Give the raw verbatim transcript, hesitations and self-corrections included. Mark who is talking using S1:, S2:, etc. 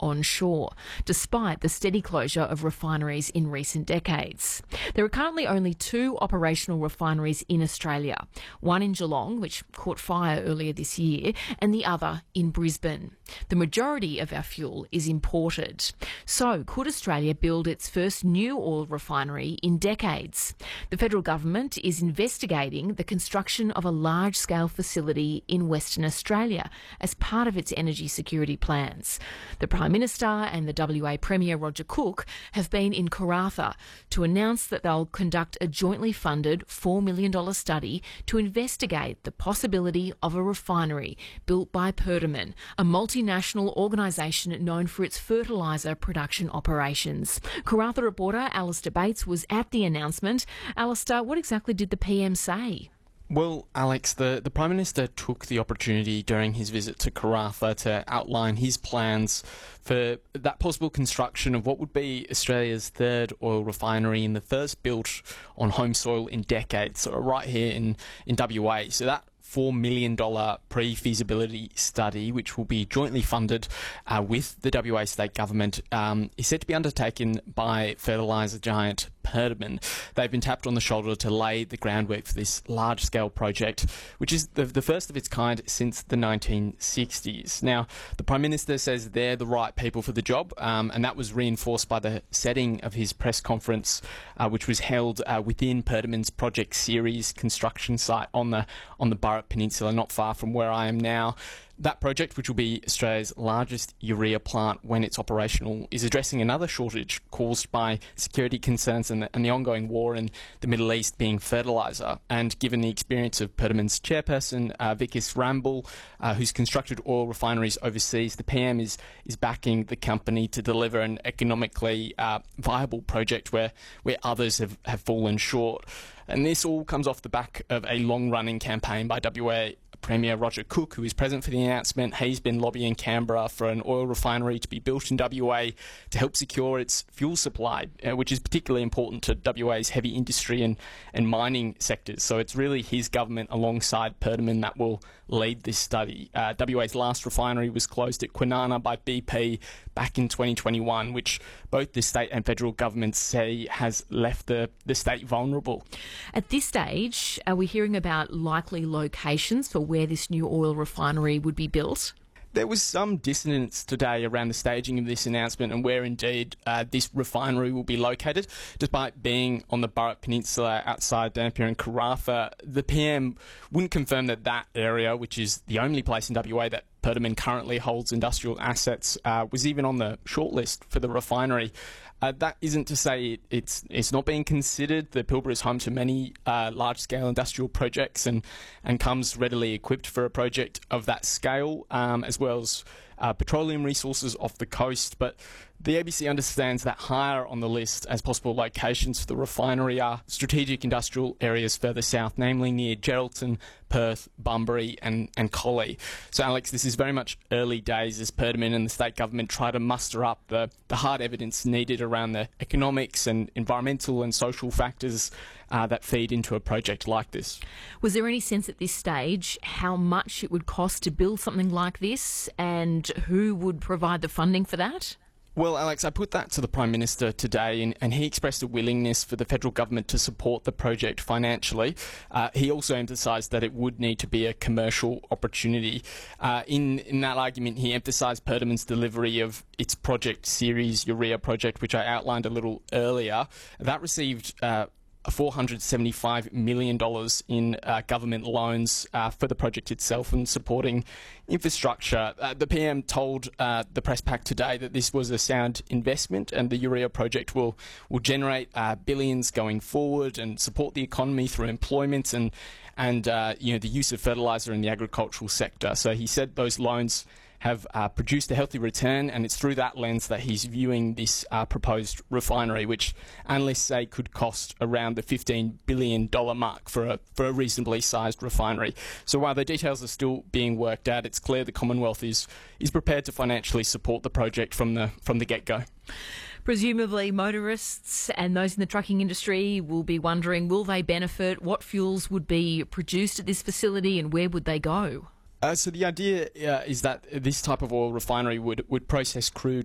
S1: onshore, despite the steady closure of refineries in recent decades. There are currently only two operational refineries in Australia, one in Geelong, which caught fire earlier this year, and the other in Brisbane. The majority of our fuel is imported. So, could Australia build its first new oil refinery in decades? The federal government is investigating the construction of a large-scale facility in Western Australia as part of its energy security plans. The Prime Minister and the W A Premier Roger Cook have been in Karratha to announce that they'll conduct a jointly funded four million dollars study to investigate the possibility of a refinery built by Perdaman, a multinational organisation known for its fertiliser production operations. Karratha reporter Alistair Bates was at the announcement. Alistair, what exactly did the P M say?
S2: Well, Alex, the, the Prime Minister took the opportunity during his visit to Karratha to outline his plans for that possible construction of what would be Australia's third oil refinery and the first built on home soil in decades, so right here in, in W A. So that four million dollars pre-feasibility study, which will be jointly funded uh, with the W A state government, um, is said to be undertaken by fertiliser giant Perdaman. They've been tapped on the shoulder to lay the groundwork for this large-scale project, which is the, the first of its kind since the nineteen sixties. Now, the Prime Minister says they're the right people for the job, um, and that was reinforced by the setting of his press conference, uh, which was held uh, within Perdaman's Project Series construction site on the on the Burrup Peninsula, not far from where I am now. That project, which will be Australia's largest urea plant when it's operational, is addressing another shortage caused by security concerns and the, and the ongoing war in the Middle East, being fertiliser. And given the experience of Perdaman's chairperson, uh, Vikas Ramble, uh, who's constructed oil refineries overseas, the P M is, is backing the company to deliver an economically uh, viable project where, where others have, have fallen short. And this all comes off the back of a long-running campaign by W A Premier Roger Cook, who is present for the announcement. He's been lobbying Canberra for an oil refinery to be built in W A to help secure its fuel supply, uh, which is particularly important to W A's heavy industry and, and mining sectors. So it's really his government alongside Perdaman that will lead this study. Uh, W A's last refinery was closed at Kwinana by B P back in twenty twenty-one, which both the state and federal governments say has left the, the state vulnerable.
S1: At this stage, are we hearing about likely locations for where this new oil refinery would be built?
S2: There was some dissonance today around the staging of this announcement and where indeed uh, this refinery will be located. Despite being on the Burrup Peninsula outside Dampier and Karratha, the P M wouldn't confirm that that area, which is the only place in W A that Perdaman currently holds industrial assets, uh, was even on the shortlist for the refinery. Uh, that isn't to say it, it's it's not being considered. The Pilbara is home to many uh, large-scale industrial projects and, and comes readily equipped for a project of that scale, um, as well as uh, petroleum resources off the coast. But the A B C understands that higher on the list as possible locations for the refinery are strategic industrial areas further south, namely near Geraldton, Perth, Bunbury and, and Collie. So, Alex, this is very much early days as Perdaman and the state government try to muster up the, the hard evidence needed around the economics and environmental and social factors uh, that feed into a project like this.
S1: Was there any sense at this stage how much it would cost to build something like this and who would provide the funding for that?
S2: Well, Alex, I put that to the Prime Minister today, and, and he expressed a willingness for the federal government to support the project financially. Uh, he also emphasised that it would need to be a commercial opportunity. Uh, in, in that argument, he emphasised Perdaman's delivery of its Project Series urea project, which I outlined a little earlier. That received Uh, four hundred seventy-five million dollars in uh, government loans uh, for the project itself and supporting infrastructure. Uh, the P M told uh, the press pack today that this was a sound investment and the urea project will, will generate uh, billions going forward and support the economy through employment and, and uh, you know, the use of fertiliser in the agricultural sector. So he said those loans have uh, produced a healthy return, and it's through that lens that he's viewing this uh, proposed refinery, which analysts say could cost around the fifteen billion dollars mark for a, for a reasonably sized refinery. So while the details are still being worked out, it's clear the Commonwealth is, is prepared to financially support the project from the, from the get-go.
S1: Presumably motorists and those in the trucking industry will be wondering, will they benefit? What fuels would be produced at this facility and where would they go?
S2: Uh, so the idea uh, is that this type of oil refinery would, would process crude